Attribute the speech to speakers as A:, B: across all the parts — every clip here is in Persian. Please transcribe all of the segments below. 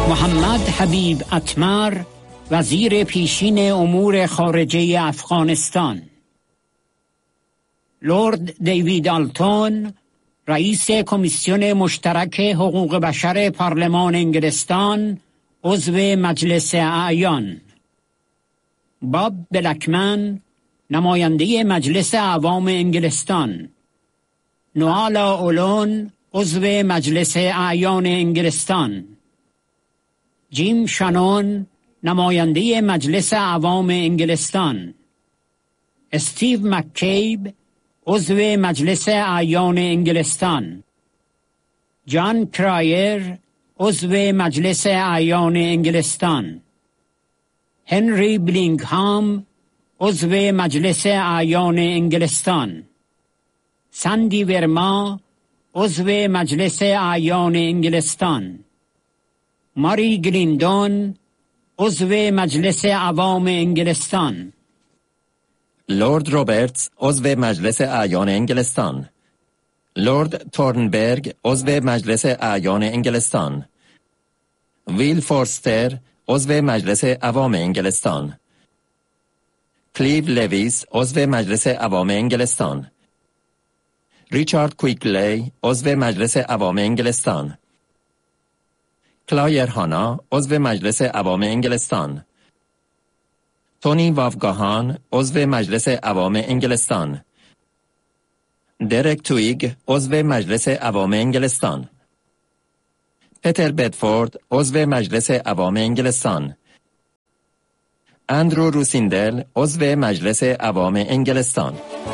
A: محمد حبیب اتمر، وزیر پیشین امور خارجه افغانستان. لورد دیوید آلتون، رئیس کمیسیون مشترک حقوق بشر پارلمان انگلستان، عضو مجلس اعیان. باب بلکمن، نماینده مجلس عوام انگلستان. نوالا اولون، عضو مجلس اعیان انگلستان. جیم شانون، نماینده مجلس عوام انگلستان. استیو مککیب، عضو مجلس اعیان انگلستان. جان کرایر، عضو مجلس اعیان انگلستان. هنری بلینگهام، عضو مجلس اعیان انگلستان. ساندی ورما، عضو مجلس اعیان انگلستان. ماری گلیندون، عضو مجلس عوام انگلستان.
B: لورد روبرتس، عضو مجلس اعیان انگلستان. لورد تورنبرگ، عضو مجلس اعیان انگلستان. ویل فورستر، عضو مجلس عوام انگلستان. کلیو لویس، عضو مجلس عوام انگلستان. ریچارد کویکلی، عضو مجلس عوام انگلستان. کلایر هانا، عضو مجلس عوام انگلستان. تونی وافگاهان، عضو مجلس عوام انگلستان. درک تویگ، عضو مجلس عوام انگلستان. پتر بدفورد، عضو مجلس عوام انگلستان. اندرو روسیندل، عضو مجلس عوام انگلستان.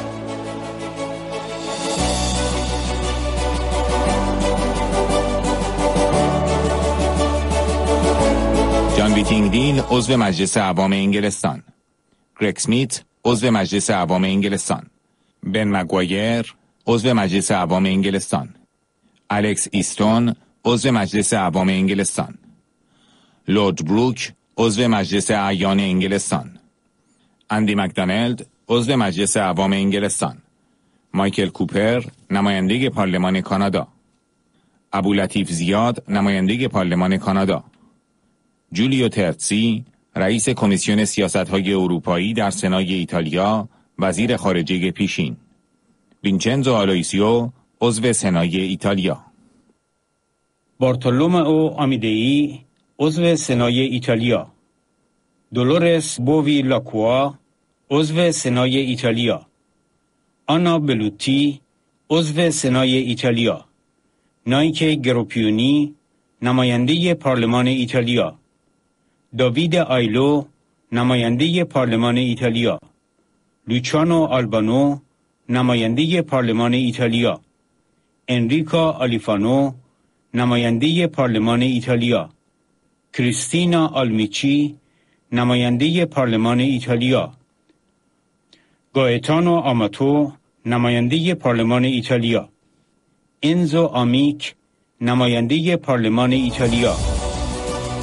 C: جان ویتینگدین، عضو مجلس عوام انگلستان. گرگ سمیت، عضو مجلس عوام انگلستان. بن مگوایر، عضو مجلس عوام انگلستان. الکس ایستون، عضو مجلس عوام انگلستان. لورد بروک، عضو مجلس اعیان انگلستان. اندی مکدانلد، عضو مجلس عوام انگلستان. مایکل کوپر، نماینده پارلمان کانادا. ابولطیف زیاد، نماینده پارلمان کانادا. جولیو ترتسی، رئیس کمیسیون سیاست‌های اروپایی در سنای ایتالیا، وزیر خارجه پیشین. وینچنزو آلویسیو، عضو سنای ایتالیا.
D: بارتولومئو آمیدئی، عضو سنای ایتالیا. دولورس بووی لاکوا، عضو سنای ایتالیا. آنا بلوتی، عضو سنای ایتالیا. نایک گروپیونی، نماینده پارلمان ایتالیا. داوید آیلو، نماینده پارلمان ایتالیا. لوچانو آلبانو، نماینده پارلمان ایتالیا. انریکا آلیفانو، نماینده پارلمان ایتالیا. کریستینا آلمیچی، نماینده پارلمان ایتالیا. گایتانو آماتو، نماینده پارلمان ایتالیا. انزو آمیک، نماینده پارلمان ایتالیا.